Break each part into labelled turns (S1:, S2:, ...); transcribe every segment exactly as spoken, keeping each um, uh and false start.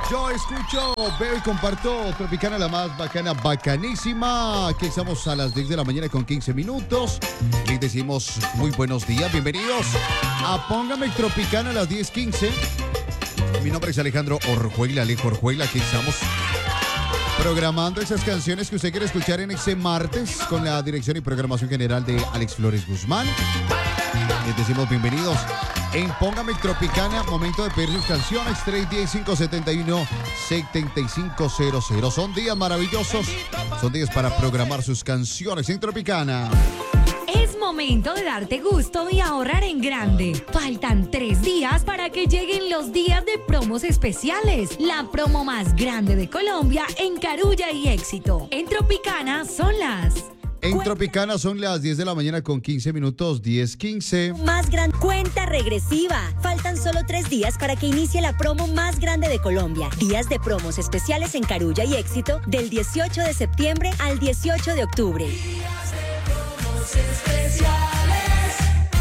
S1: Yo escucho, veo y comparto Tropicana, la más bacana, bacanísima. Aquí estamos a las diez de la mañana con quince minutos. Les decimos muy buenos días, bienvenidos a Póngame Tropicana a las diez quince. Mi nombre es Alejandro Orjuela, Alejo Orjuela. Aquí estamos programando esas canciones que usted quiere escuchar en ese martes con la dirección y programación general de Alex Flores Guzmán. Les decimos bienvenidos en Póngame Tropicana, momento de pedir sus canciones. Tres uno cero, cinco siete uno, siete cinco cero cero. Son días maravillosos, son días para programar sus canciones en Tropicana.
S2: Es momento de darte gusto y ahorrar en grande. Faltan tres días para que lleguen los días de promos especiales. La promo más grande de Colombia en Carulla y Éxito. En Tropicana son las...
S1: En Tropicana son las diez de la mañana con quince minutos, diez quince.
S3: Más gran cuenta regresiva. Faltan solo tres días para que inicie la promo más grande de Colombia. Días de promos especiales en Carulla y Éxito del dieciocho de septiembre al dieciocho de octubre. Días de promos
S1: especiales.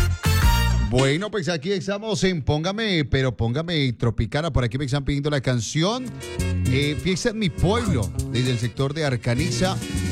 S1: Bueno, pues aquí estamos en Póngame, pero Póngame Tropicana. Por aquí me están pidiendo la canción eh, Fiesta en mi pueblo, desde el sector de Arcaniza.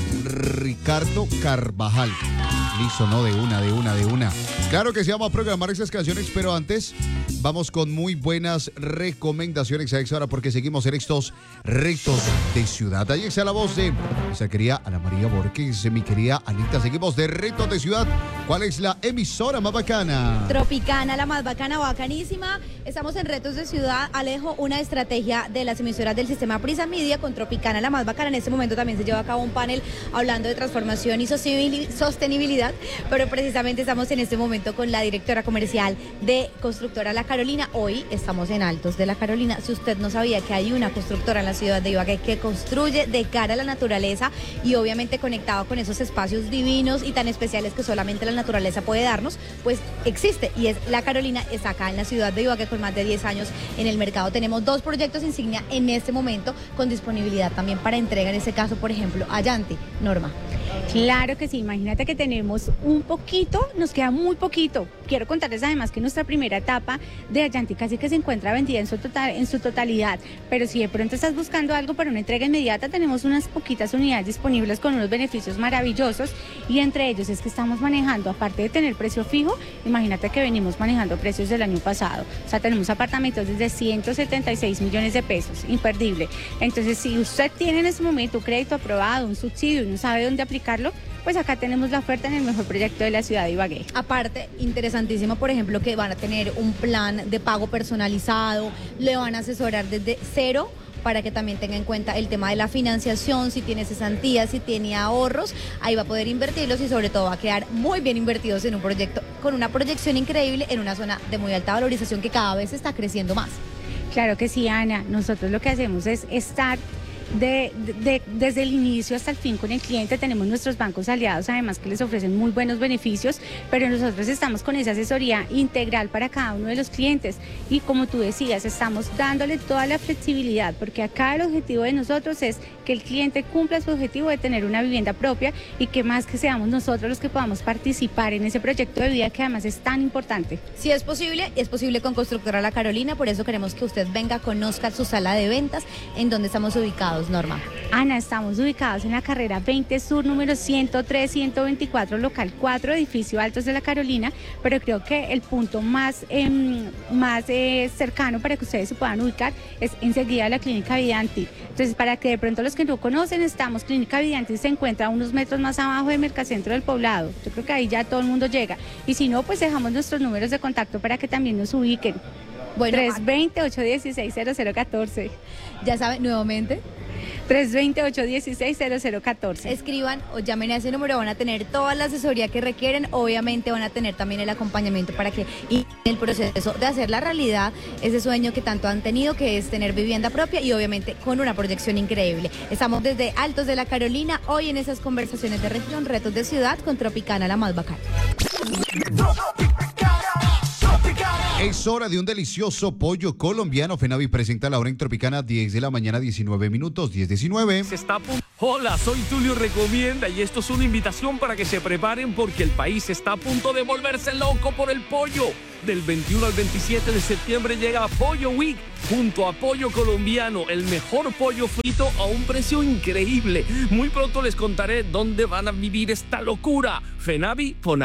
S1: Ricardo Carvajal. Listo, ¿no? De una, de una, de una. Claro que sí, vamos a programar esas canciones, pero antes vamos con muy buenas recomendaciones a esta hora porque seguimos en estos retos de ciudad. Ahí está la voz de nuestra querida Ana María Borges, mi querida Anita. Seguimos de retos de ciudad. ¿Cuál es la emisora más bacana?
S4: Tropicana, la más bacana, bacanísima. Estamos en retos de ciudad. Alejo, una estrategia de las emisoras del sistema Prisa Media con Tropicana, la más bacana. En este momento también se lleva a cabo un panel hablando de transformación y sostenibilidad, pero precisamente estamos en este momento con la directora comercial de Constructora La Carolina. Hoy estamos en Altos de La Carolina. Si usted no sabía que hay una constructora en la ciudad de Ibagué que construye de cara a la naturaleza y obviamente conectado con esos espacios divinos y tan especiales que solamente la naturaleza puede darnos, pues existe y es La Carolina, está acá en la ciudad de Ibagué con más de diez años en el mercado. Tenemos dos proyectos insignia en este momento con disponibilidad también para entrega, en este caso, por ejemplo, Allanti. Norma.
S5: Claro que sí, imagínate que tenemos un poquito, nos queda muy poquito. Quiero contarles además que nuestra primera etapa de Allanti casi que se encuentra vendida en su, total, en su totalidad, pero si de pronto estás buscando algo para una entrega inmediata, tenemos unas poquitas unidades disponibles con unos beneficios maravillosos y entre ellos es que estamos manejando, aparte de tener precio fijo, imagínate que venimos manejando precios del año pasado, o sea, tenemos apartamentos desde ciento setenta y seis millones de pesos, imperdible. Entonces, si usted tiene en este momento un crédito aprobado, un subsidio y no sabe dónde aplicarlo, pues acá tenemos la oferta en el mejor proyecto de la ciudad de Ibagué.
S4: Aparte, interesantísimo, por ejemplo, que van a tener un plan de pago personalizado, le van a asesorar desde cero para que también tenga en cuenta el tema de la financiación, si tiene cesantías, si tiene ahorros, ahí va a poder invertirlos y sobre todo va a quedar muy bien invertidos en un proyecto con una proyección increíble en una zona de muy alta valorización que cada vez está creciendo más.
S5: Claro que sí, Ana, nosotros lo que hacemos es estar De, de, desde el inicio hasta el fin con el cliente. Tenemos nuestros bancos aliados además que les ofrecen muy buenos beneficios, pero nosotros estamos con esa asesoría integral para cada uno de los clientes y como tú decías, estamos dándole toda la flexibilidad porque acá el objetivo de nosotros es que el cliente cumpla su objetivo de tener una vivienda propia y que más que seamos nosotros los que podamos participar en ese proyecto de vida que además es tan importante.
S4: Si es posible, es posible con Constructora La Carolina, por eso queremos que usted venga, conozca su sala de ventas, en donde estamos ubicados. Norma.
S5: Ana, estamos ubicados en la carrera veinte Sur, número ciento tres, ciento veinticuatro, local cuatro, edificio Altos de La Carolina, pero creo que el punto más, eh, más eh, cercano para que ustedes se puedan ubicar es enseguida la Clínica Vidanti. Entonces, para que de pronto los que no conocen, estamos, Clínica Vidanti se encuentra a unos metros más abajo de Mercacentro del Poblado. Yo creo que ahí ya todo el mundo llega. Y si no, pues dejamos nuestros números de contacto para que también nos ubiquen.
S4: Bueno,
S5: tres dos cero, ocho uno seis, cero cero uno cuatro.
S4: Ya saben, nuevamente.
S5: tres dos cero, ocho uno seis, cero cero uno cuatro.
S4: Escriban o llamen a ese número, van a tener toda la asesoría que requieren, obviamente van a tener también el acompañamiento para que y el proceso de hacer la realidad ese sueño que tanto han tenido, que es tener vivienda propia y obviamente con una proyección increíble. Estamos desde Altos de La Carolina, hoy en esas conversaciones de región, retos de ciudad con Tropicana, la más bacana.
S6: Tropicana, Tropicana.
S1: Es hora de un delicioso pollo colombiano. Fenavi presenta la hora en Tropicana, diez de la mañana, diecinueve minutos, diez diecinueve.
S6: Se está a punto. Hola, soy Tulio Recomienda y esto es una invitación para que se preparen porque el país está a punto de volverse loco por el pollo. Del veintiuno al veintisiete de septiembre llega Pollo Week junto a Pollo Colombiano, el mejor pollo frito a un precio increíble. Muy pronto les contaré dónde van a vivir esta locura. Fenavi, Fonavi.